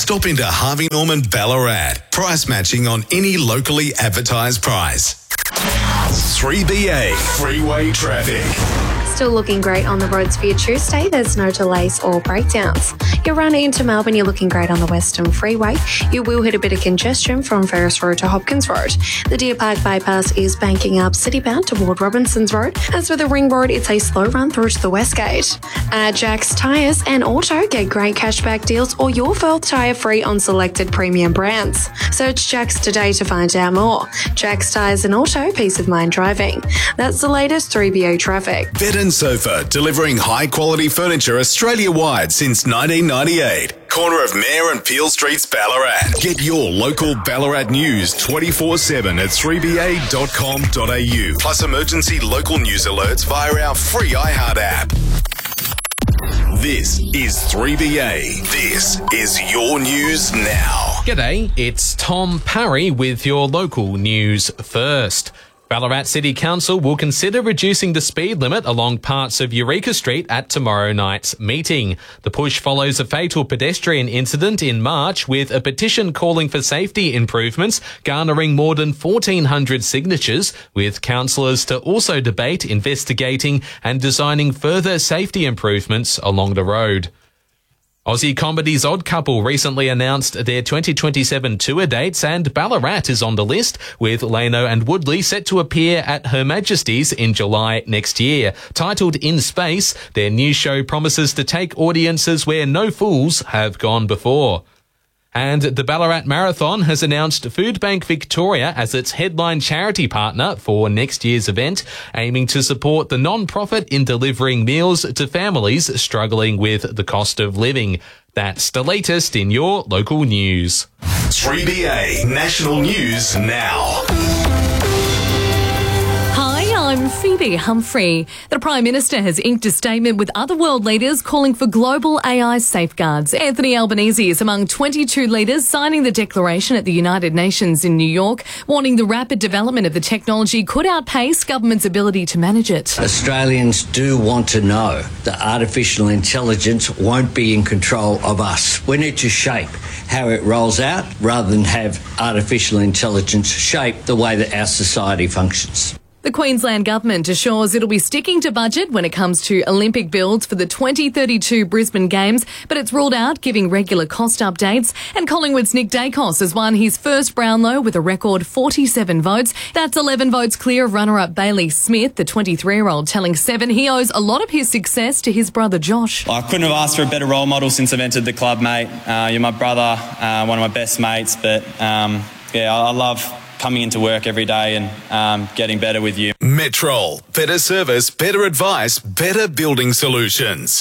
Stop into Harvey Norman Ballarat. Price matching on any locally advertised price. 3BA Freeway Traffic. Still looking great on the roads for your Tuesday. There's no delays or breakdowns. You're running into Melbourne, you're looking great on the Western Freeway. You will hit a bit of congestion from Ferris Road to Hopkins Road. The Deer Park bypass is banking up citybound toward Robinsons Road. As for the Ring Road, it's a slow run through to the West Gate. At Jack's Tyres and Auto, get great cashback deals or your first tyre free on selected premium brands. Search Jack's today to find out more. Jack's Tyres and Auto, peace of mind driving. That's the latest 3BO traffic. Bed and Sofa, delivering high-quality furniture Australia-wide since 1998. Corner of Mayor and Peel Streets, Ballarat. Get your local Ballarat news 24/7 at 3ba.com.au. Plus emergency local news alerts via our free iHeart app. This is 3BA. This is your news now. G'day, it's Tom Parry with your local news first. Ballarat City Council will consider reducing the speed limit along parts of Eureka Street at tomorrow night's meeting. The push follows a fatal pedestrian incident in March with a petition calling for safety improvements, garnering more than 1,400 signatures, with councillors to also debate investigating and designing further safety improvements along the road. Aussie Comedy's Odd Couple recently announced their 2027 tour dates, and Ballarat is on the list, with Leno and Woodley set to appear at Her Majesty's in July next year. Titled In Space, their new show promises to take audiences where no fools have gone before. And the Ballarat Marathon has announced Foodbank Victoria as its headline charity partner for next year's event, aiming to support the non-profit in delivering meals to families struggling with the cost of living. That's the latest in your local news. 3BA National News Now. I'm Phoebe Humphrey. The Prime Minister has inked a statement with other world leaders calling for global AI safeguards. Anthony Albanese is among 22 leaders signing the declaration at the United Nations in New York, warning the rapid development of the technology could outpace government's ability to manage it. Australians do want to know that artificial intelligence won't be in control of us. We need to shape how it rolls out rather than have artificial intelligence shape the way that our society functions. The Queensland Government assures it'll be sticking to budget when it comes to Olympic builds for the 2032 Brisbane Games, but it's ruled out giving regular cost updates. And Collingwood's Nick Dacos has won his first Brownlow with a record 47 votes. That's 11 votes clear of runner-up Bailey Smith, the 23-year-old, telling Seven he owes a lot of his success to his brother Josh. I couldn't have asked for a better role model since I've entered the club, mate. You're my brother, one of my best mates, but I love coming into work every day and getting better with you. Metrol. Better service, better advice, better building solutions.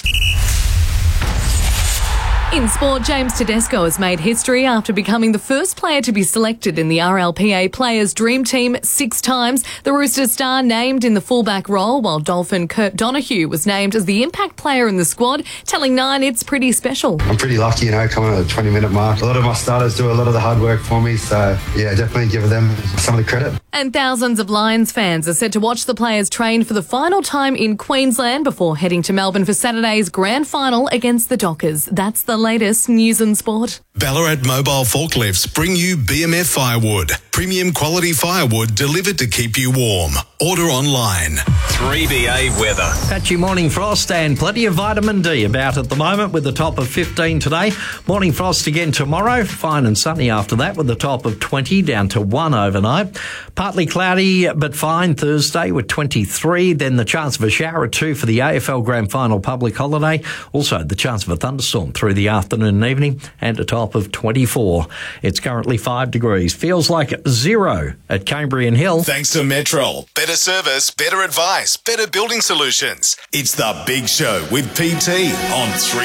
In sport, James Tedesco has made history after becoming the first player to be selected in the RLPA Players' Dream Team 6 times. The Roosters star named in the fullback role, while Dolphin Kurt Donahue was named as the impact player in the squad, telling Nine it's pretty special. I'm pretty lucky, coming at the 20-minute mark. A lot of my starters do a lot of the hard work for me, so definitely give them some of the credit. And thousands of Lions fans are set to watch the players train for the final time in Queensland before heading to Melbourne for Saturday's grand final against the Dockers. That's the latest news and sport. Ballarat Mobile Forklifts bring you BMF Firewood. Premium quality firewood delivered to keep you warm. Order online. 3BA weather. Patchy morning frost and plenty of vitamin D about at the moment with a top of 15 today. Morning frost again tomorrow. Fine and sunny after that with a top of 20 down to 1 overnight. Partly cloudy but fine Thursday with 23. Then the chance of a shower or two for the AFL Grand Final public holiday. Also the chance of a thunderstorm through the afternoon and evening and a top of 24. It's currently 5 degrees. Feels like 0 at Cambrian Hill. Thanks to Metrol. Better service, better advice, better building solutions. It's The Big Show with PT on 3.